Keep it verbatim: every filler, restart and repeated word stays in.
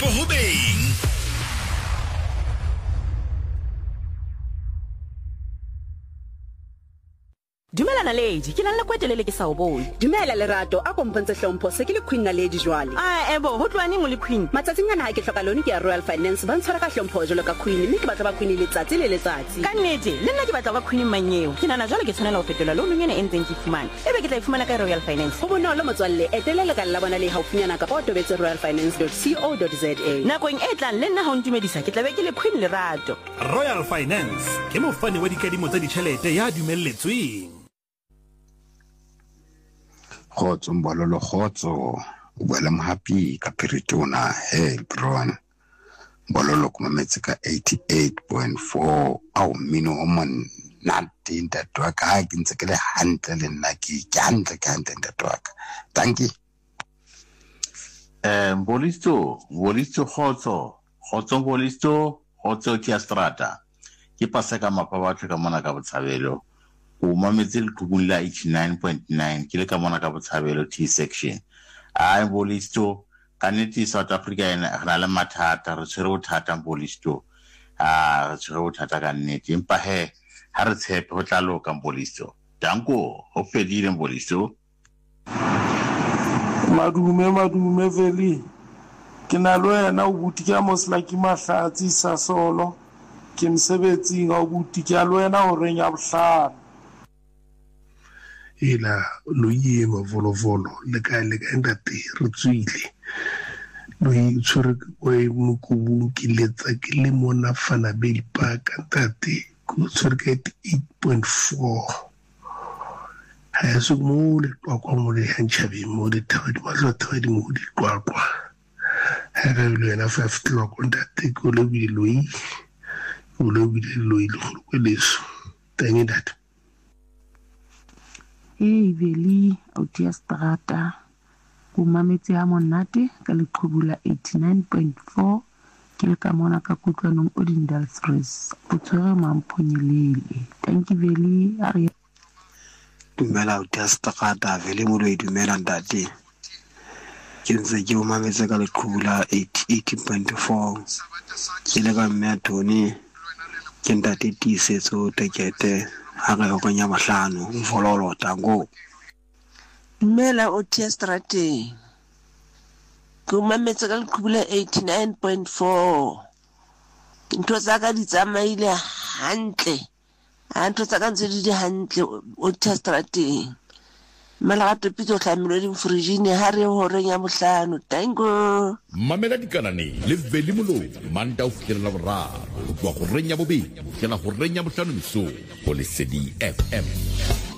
Tshepo ho beng. Dumela Naledi, ke nang le kwetelele ke sa o bone. Dumela Lerato, a kompontse hlompho se ke le Queen Naledi jwale. Ah ebo, ho tlwane mo le Queen. Matsatsing ana ha ke hloka lone ke ya Royal Finance ba ntshwara ka hlompho jalo ka Queen, mme ke batla ba Queen le tsatsi le letsatsi. Ka nnete, le nna ke batla ba Queen manyeo. Ke nana jwale ke tshwanela ho fetola loan ena e ntseng ke fumana. Ebe ke tla e fumana ka Royal Finance. Ho bonolo motswalle, etela le ka la bona le haufinyana ka ba tobetse royal finance dot co dot za. Nakong e tlang le nna ha o ntumedisa ke tla be ke le Queen Lerato. Royal Finance ke mofani wa dikadimo tsa ditjhelete ya dumelletsweng. Khotso mbololo khotso ubala mhapi ka peritona hey bron mbololo kuma metse ka eighty-eight point four au mino homon nati ntatwa ka ke ntse ke le hantle le nna ke hantle ka hantle ntatwa ka thank you eh mbolisto mbolisto khotso khotso mbolisto khotso ke strata ke pasa ka mapa batho ka mona ka botshabelo o mametse le khubula eighty-nine point nine ke le ka mona ka botshabelo T section ai mbolisto kaneti South Africa ena ra le mathata re tshwere bothata mbolisto ah re tshwere bothata ka nnete empa he ha re tshepe ho tla loka mbolisto danko ho fedile mbolisto madume madume veli ke na lo yena o buti ka mosla ke mahlatsi sa solo ke msebetsing o buti ka lo yena o renya bohlano ila lo yema volovolo le ka le ka ndate re tswile lo itshwere go mo kubu ke letsa ke le mona fana bel park ntate go tswere ke eight point four ha se mo le kwa kwa mo le hanchabe mo le tawadi ma lo tawadi mo di kwa kwa ha ga le na five o'clock ntate go le bi lo yi go le bi lo yi go go leso teng that. Hey veli autia strata ku mametse ha monate ka leqhubula eighty-nine point four ke le ka mona ka kutlwanong Odindal Stress o tshwere mamphonyelele thank you veli ari dumela autia strata veli mo lo dumela ntate ke ntse ke o mametse ka leqhubula eighty point four ke le ka mme Tony ke ntate tisetso tekete ha ga go nya mahlano vololo tango dumela o tiestrate go mametse ka lekubula eighty-nine point four ntho tsa ka di tsamaile hantle a ntho tsa ka ntse di hantle o tiestrate mala ga topitso tlamelo di fridge ha re ho renya bohlano tango mamela dikanane le veli molo manda o fitela boraro go go renya bobedi ke la go renya bohlano miso o le C D F M.